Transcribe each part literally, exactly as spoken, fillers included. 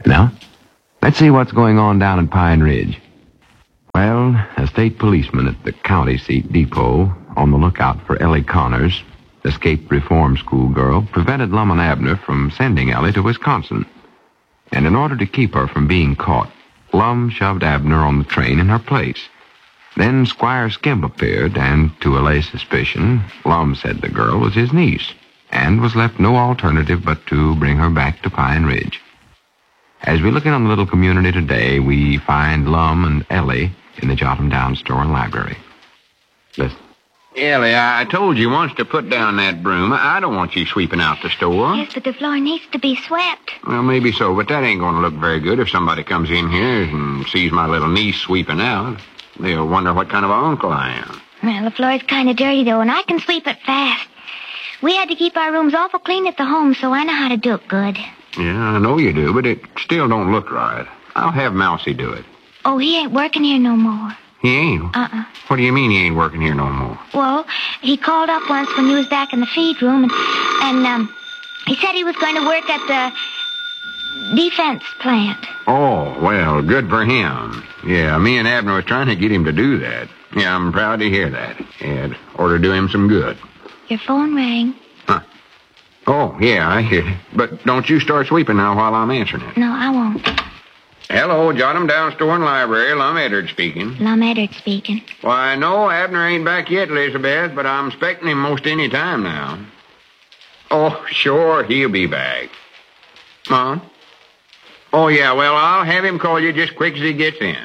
Now, let's see what's going on down at Pine Ridge. Well, a state policeman at the county seat depot on the lookout for Ellie Connors, escaped reform school girl, prevented Lum and Abner from sending Ellie to Wisconsin. And in order to keep her from being caught, Lum shoved Abner on the train in her place. Then Squire Skimp appeared, and to allay suspicion, Lum said the girl was his niece, and was left no alternative but to bring her back to Pine Ridge. As we look in on the little community today, we find Lum and Ellie in the Jot 'em Down store and library. Listen. Ellie, I told you once to put down that broom. I don't want you sweeping out the store. Yes, but the floor needs to be swept. Well, maybe so, but that ain't going to look very good if somebody comes in here and sees my little niece sweeping out. They'll wonder what kind of an uncle I am. Well, the floor's kind of dirty, though, and I can sweep it fast. We had to keep our rooms awful clean at the home, so I know how to do it good. Yeah, I know you do, but it still don't look right. I'll have Mousy do it. Oh, he ain't working here no more. He ain't? Uh-uh. What do you mean he ain't working here no more? Well, he called up once when you was back in the feed room, and, and um, he said he was going to work at the defense plant. Oh, well, good for him. Yeah, me and Abner was trying to get him to do that. Yeah, I'm proud to hear that. Yeah, it ought to do him some good. Your phone rang. Huh. Oh, yeah, I hear it. But don't you start sweeping now while I'm answering it. No, I won't. Hello, Jot 'em Down store and library. Lum Eddard speaking. Lum Eddard speaking. Why, no, Abner ain't back yet, Elizabeth, but I'm expecting him most any time now. Oh, sure, he'll be back. Huh? Oh, yeah, well, I'll have him call you just quick as he gets in.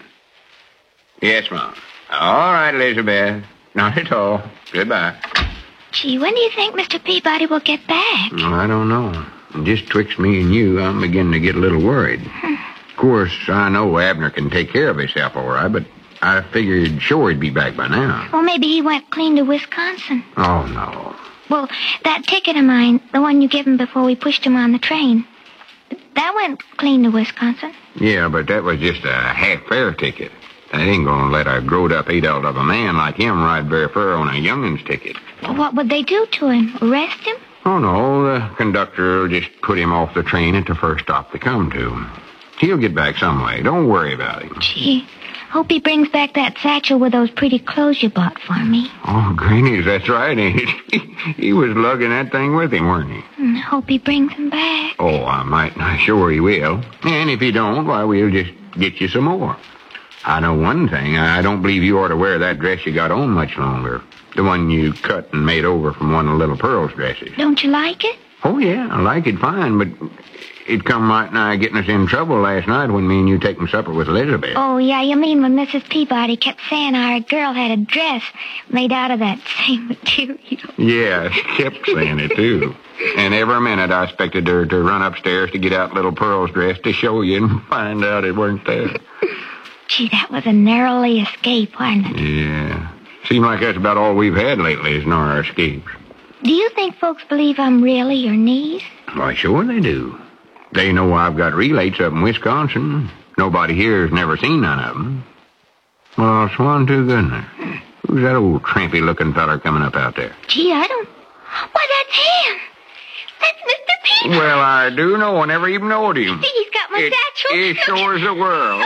Yes, Mom. All right, Elizabeth. Not at all. Goodbye. Gee, when do you think Mister Peabody will get back? Well, I don't know. Just twixt me and you, I'm beginning to get a little worried. Of course, I know Abner can take care of himself all right, but I figured sure he'd be back by now. Well, maybe he went clean to Wisconsin. Oh, no. Well, that ticket of mine, the one you gave him before we pushed him on the train, that went clean to Wisconsin. Yeah, but that was just a half-fare ticket. I ain't gonna let a growed-up adult of a man like him ride very far on a youngin's ticket. What would they do to him? Arrest him? Oh, no, the conductor will just put him off the train at the first stop they come to. He'll get back some way. Don't worry about him. Gee, hope he brings back that satchel with those pretty clothes you bought for me. Oh, Granny, that's right, ain't it? He was lugging that thing with him, weren't he? And I hope he brings them back. Oh, I might. I'm sure he will. And if he don't, why, we'll just get you some more. I know one thing. I don't believe you ought to wear that dress you got on much longer. The one you cut and made over from one of Little Pearl's dresses. Don't you like it? Oh, yeah, I like it fine, but it come right nigh getting us in trouble last night when me and you taking supper with Elizabeth. Oh, yeah, you mean when Missus Peabody kept saying our girl had a dress made out of that same material. Yeah, she kept saying it, too. And every minute I expected her to run upstairs to get out Little Pearl's dress to show you and find out it weren't there. Gee, that was a narrowly escape, wasn't it? Yeah. Seems like that's about all we've had lately is our escapes. Do you think folks believe I'm really your niece? Why, sure they do. They know I've got relates up in Wisconsin. Nobody here has never seen none of them. Well, swan to goodness. Who's that old trampy-looking feller coming up out there? Gee, I don't... Why, that's him! That's Mister Peabody! Well, I do know. I never even knowed him. See, he's got my it, satchel. It sure is a world.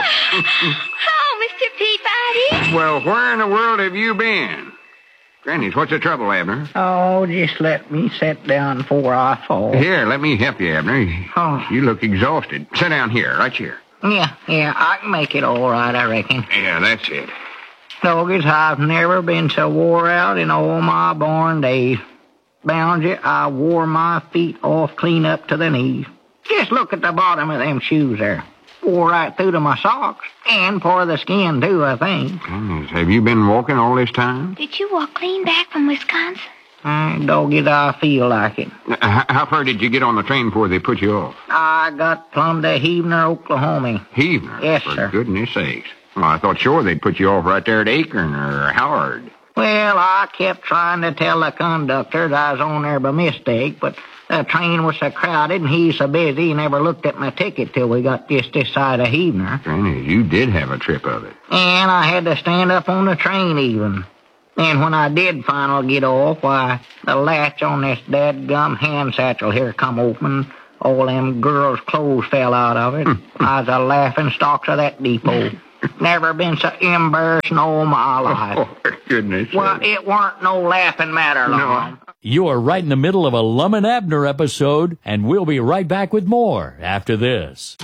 Oh, Mister Peabody! Well, where in the world have you been? Granny's, what's the trouble, Abner? Oh, just let me sit down before I fall. Here, let me help you, Abner. Oh. You look exhausted. Sit down here, right here. Yeah, yeah, I can make it all right, I reckon. Yeah, that's it. Doggies, I've never been so wore out in all my born days. Bound you, I wore my feet off clean up to the knees. Just look at the bottom of them shoes there. Wore right through to my socks. And for the skin, too, I think. Goodness, have you been walking all this time? Did you walk clean back from Wisconsin? Uh, doggies, I feel like it. Uh, how far did you get on the train before they put you off? I got plumb to Heavener, Oklahoma. Heavener? Yes, for sir. For goodness sakes. Well, I thought sure they'd put you off right there at Akron or Howard. Well, I kept trying to tell the conductor that I was on there by mistake, but the train was so crowded and he's so busy he never looked at my ticket till we got just this side of Heavener. Granny, you did have a trip of it. And I had to stand up on the train even. And when I did finally get off, why, the latch on this dadgum hand satchel here come open. All them girls' clothes fell out of it. I was a laughing stocks of that depot. Never been so embarrassed in all my life. Oh, for goodness Well, sake. it weren't no laughing matter long. You are right in the middle of a Lum and Abner episode, and we'll be right back with more after this.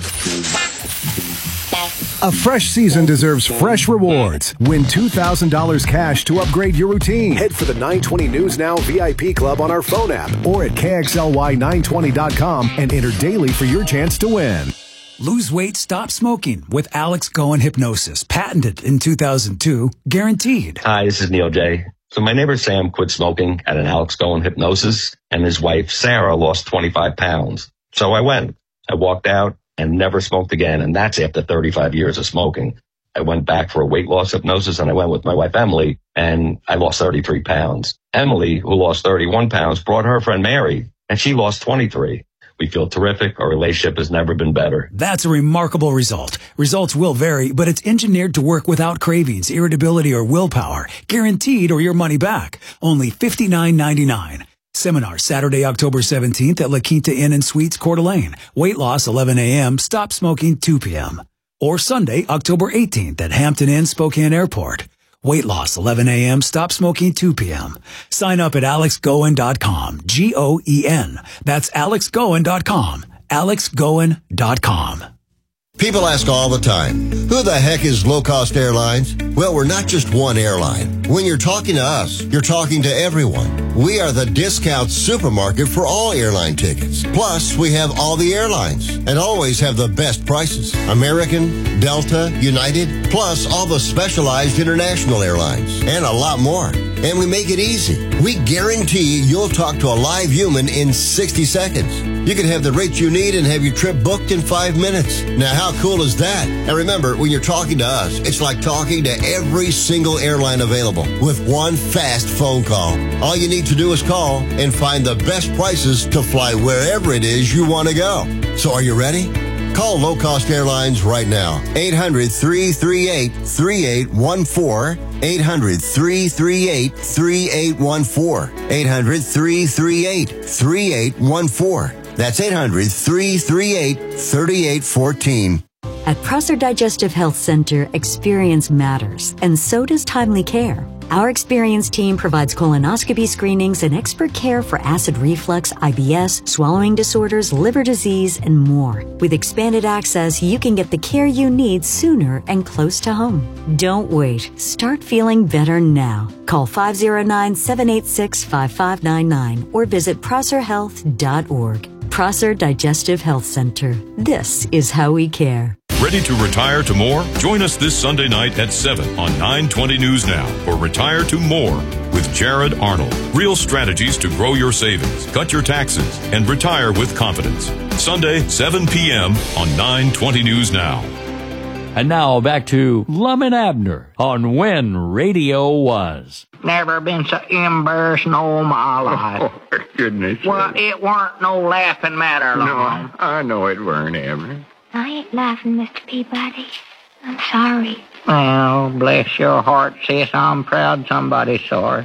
A fresh season deserves fresh rewards. Win two thousand dollars cash to upgrade your routine. Head for the nine twenty News Now V I P Club on our phone app or at K X L Y nine twenty dot com and enter daily for your chance to win. Lose weight, stop smoking with Alex Goen Hypnosis. Patented in two thousand two. Guaranteed. Hi, this is Neil J. So my neighbor Sam quit smoking at an Alex Goen Hypnosis, and his wife Sarah lost twenty-five pounds. So I went. I walked out and never smoked again, and that's after thirty-five years of smoking. I went back for a weight loss hypnosis, and I went with my wife Emily, and I lost thirty-three pounds. Emily, who lost thirty-one pounds, brought her friend Mary, and she lost twenty-three. We feel terrific. Our relationship has never been better. That's a remarkable result. Results will vary, but it's engineered to work without cravings, irritability, or willpower. Guaranteed or your money back. Only fifty-nine ninety-nine. Seminar Saturday, October seventeenth at La Quinta Inn and Suites, Coeur d'Alene. Weight loss eleven a.m., stop smoking two p.m. Or Sunday, October eighteenth at Hampton Inn, Spokane Airport. Weight loss eleven a.m., stop smoking two p.m. Sign up at alex goen dot com. G O E N. That's alex goen dot com. alex goen dot com. People ask all the time, who the heck is Low Cost Airlines? Well, we're not just one airline. When you're talking to us, you're talking to everyone. We are the discount supermarket for all airline tickets. Plus, we have all the airlines and always have the best prices. American, Delta, United, plus all the specialized international airlines and a lot more. And we make it easy. We guarantee you'll talk to a live human in sixty seconds. You can have the rate you need and have your trip booked in five minutes. Now, how cool is that? And remember, when you're talking to us, it's like talking to every single airline available with one fast phone call. All you need to do is call and find the best prices to fly wherever it is you want to go. So are you ready? Call Low Cost Airlines right now. eight hundred, three three eight, three eight one four. eight hundred, three three eight, three eight one four. eight hundred, three three eight, three eight one four. That's eight hundred, three three eight, three eight one four. At Prosser Digestive Health Center, experience matters, and so does timely care. Our experienced team provides colonoscopy screenings and expert care for acid reflux, I B S, swallowing disorders, liver disease, and more. With expanded access, you can get the care you need sooner and close to home. Don't wait. Start feeling better now. Call five oh nine, seven eight six, five five nine nine or visit prosser health dot org. Prosser Digestive Health Center. This is how we care. Ready to retire to more? Join us this Sunday night at seven on nine twenty News Now for Retire to More with Jared Arnold. Real strategies to grow your savings, cut your taxes, and retire with confidence. Sunday, seven p.m. on nine twenty News Now. And now back to Lum and Abner on When Radio Was. Never been so embarrassed in all my life. Oh, for goodness Well, sake. it weren't no laughing matter long. No, I know it weren't, Abner. I ain't laughing, Mister Peabody. I'm sorry. Well, bless your heart, sis. I'm proud somebody's sorry.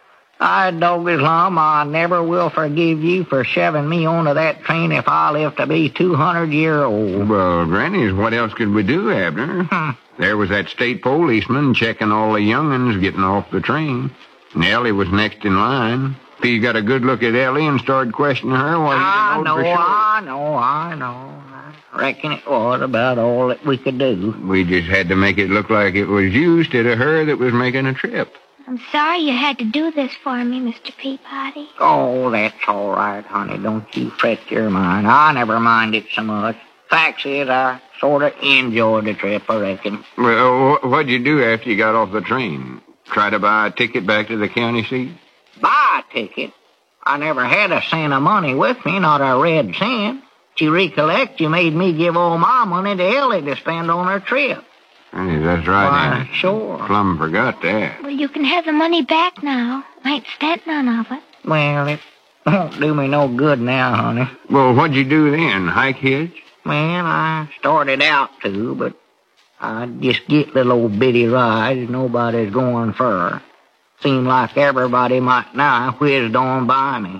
I dog Islam, I never will forgive you for shoving me onto that train if I live to be two hundred year old. Well, Granny's, what else could we do, Abner? Hmm. There was that state policeman checking all the young'uns getting off the train. And Ellie was next in line. He got a good look at Ellie and started questioning her. Well, I he know, for sure. I know, I know. I reckon it was about all that we could do. We just had to make it look like it was you instead of her that was making a trip. I'm sorry you had to do this for me, Mister Peabody. Oh, that's all right, honey. Don't you fret your mind. I never mind it so much. Fact is, I sort of enjoyed the trip, I reckon. Well, what'd you do after you got off the train? Try to buy a ticket back to the county seat? Buy a ticket? I never had a cent of money with me, not a red cent. You recollect you made me give all my money to Ellie to spend on her trip. Hey, that's right, Why, ain't it? sure. Plum forgot that. Well, you can have the money back now. I ain't spent none of it. Well, it won't do me no good now, honey. Well, what'd you do then? Hike hitch? Well, I started out to, but I just get little old bitty rides nobody's going for. Seemed like everybody might now whizzed on by me.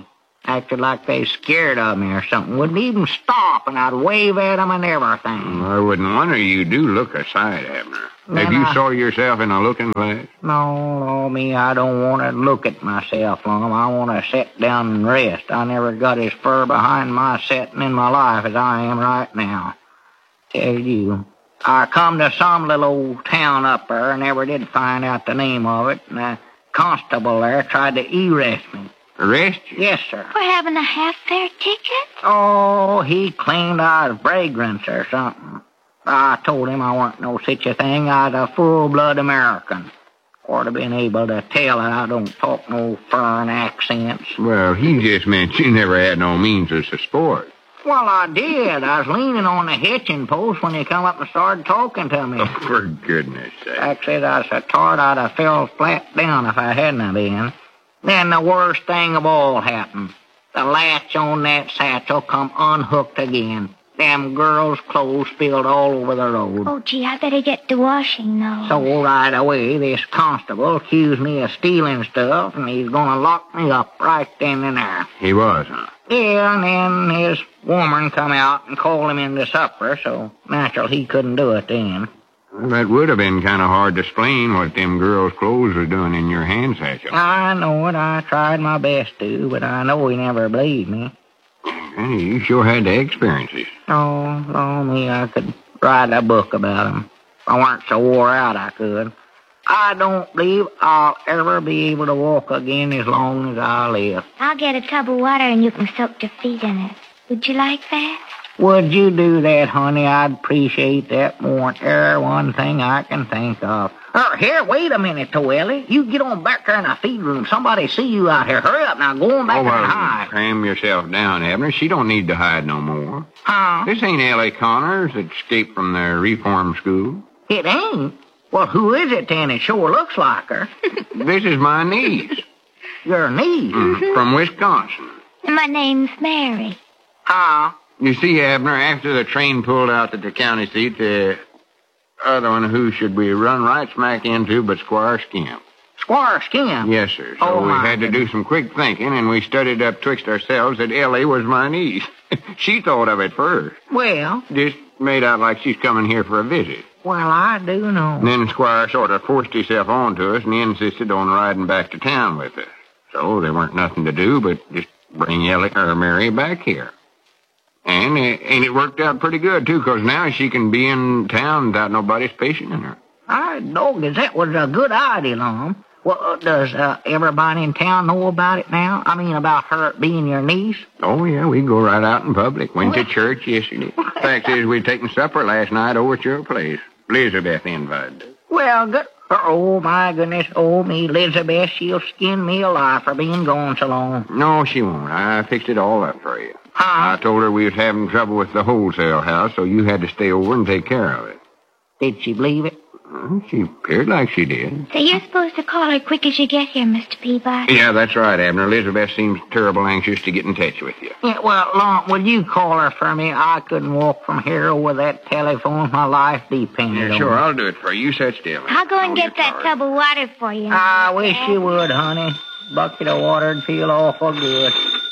Acted like they scared of me or something. Wouldn't even stop, and I'd wave at them and everything. I wouldn't wonder you do look a sight, Abner. Then Have you I- saw yourself in a looking glass? No, no, me, I don't want to look at myself, Lum. I want to sit down and rest. I never got as far behind my setting in my life as I am right now. Tell you, I come to some little old town up there and never did find out the name of it, and the constable there tried to arrest me. Arrest you? Yes, sir. For having a half-fare ticket? Oh, he claimed I was vagrant or something. I told him I weren't no such a thing. I was a full-blood American. Ought to been able to tell that I don't talk no foreign accents. Well, he just meant you never had no means of support. Well, I did. I was leaning on the hitching post when he come up and started talking to me. Oh, for goodness sake. Jack said I was so tired I'd have fell flat down if I hadn't have been. Then the worst thing of all happened. The latch on that satchel come unhooked again. Them girls' clothes spilled all over the road. Oh, gee, I better get to washing, though. So right away, this constable accused me of stealing stuff, and he's gonna lock me up right then and there. He was, huh? Yeah, and then his woman come out and called him into supper, so natural he couldn't do it then. Well, that would have been kind of hard to explain what them girls' clothes were doing in your hand satchel. I know it. I tried my best to, but I know he never believed me. Hey, you sure had the experiences. Oh, oh, me, I could write a book about him. If I weren't so wore out, I could. I don't believe I'll ever be able to walk again as long as I live. I'll get a tub of water and you can soak your feet in it. Would you like that? Would you do that, honey? I'd appreciate that more than every one thing I can think of. Uh, here, wait a minute, Toelli. You get on back there in the feed room. Somebody see you out here. Hurry up now. Go on back Oh, there well, and hide. calm yourself down, Abner. She don't need to hide no more. Huh? This ain't Ellie Connors that escaped from the reform school. It ain't? Well, who is it then? It sure looks like her. This is my niece. Your niece? Mhm, from Wisconsin. And my name's Mary. Huh? You see, Abner, after the train pulled out at the county seat, the other one who should we run right smack into but Squire Skimp. Squire Skimp? Yes, sir. So Oh, we my had to do some quick thinking, and we studied up twixt ourselves that Ellie was my niece. She thought of it first. Well, Just made out like she's coming here for a visit. well, I do know. And then Squire sort of forced himself onto us, and he insisted on riding back to town with us. So there weren't nothing to do but just bring Ellie or Mary back here. And, uh, and it worked out pretty good, too, 'cause now she can be in town without nobody patienting her. I know that was a good idea, Lum. Well, uh, does uh, everybody in town know about it now? I mean, about her being your niece? Oh, yeah, we go right out in public. Went to church yesterday. Fact is, we'd taken supper last night over at your place. Elizabeth invited us. Well, good. Oh, my goodness. Oh, me, Elizabeth, she'll skin me alive for being gone so long. No, she won't. I fixed it all up for you. Huh? I told her we was having trouble with the wholesale house, so you had to stay over and take care of it. Did she believe it? Well, she appeared like she did. So you're supposed to call her quick as you get here, Mister Peabody. Yeah, that's right, Abner. Elizabeth seems terrible anxious to get in touch with you. Yeah, well, Lum, will you call her for me? I couldn't walk from here over that telephone. My life depended Yeah, on sure, it. I'll do it for you. You sit still. I'll go and Oh, get you're that tired. tub of water for you. I wish you would, honey. Bucket of water'd feel awful good.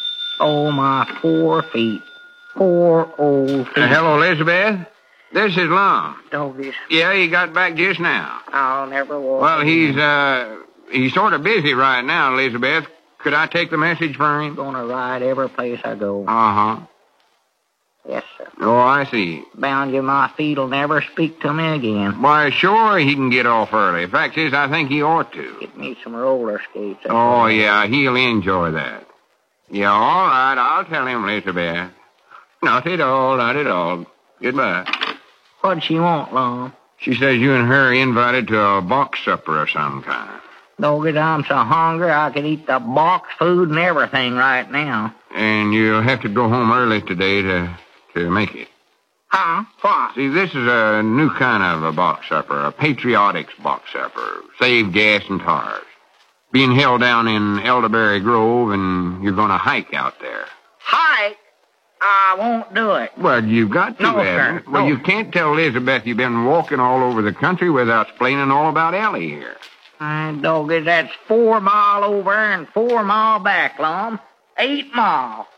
Oh, my poor feet. Poor old feet. Uh, hello, Elizabeth. This is Lum. Doggies. Yeah, he got back just now. I'll never walk. Well, he's, uh, he's sort of busy right now, Elizabeth. Could I take the message for him? Gonna ride every place I go. Uh-huh. Yes, sir. Oh, I see. Bound you my feet'll never speak to me again. Why, sure, he can get off early. Fact is, I think he ought to. Get me some roller skates. that's Oh, all. yeah, he'll enjoy that. Yeah, all right, I'll tell him, Elizabeth. Not at all, not at all. Goodbye. What'd she want, Lum? She says you and her are invited to a box supper of some kind. Doggies, I'm so hungry I could eat the box food and everything right now. And you'll have to go home early today to, to make it. Huh? What? See, this is a new kind of a box supper, a patriotics box supper. Save gas and tars. Being held down in Elderberry Grove, and you're going to hike out there. Hike? I won't do it. Well, you've got to, No, Abner. sir, Well, no. you can't tell Elizabeth you've been walking all over the country without explaining all about Ellie here. My doggies, that's four mile over and four mile back, Lum. eight mile.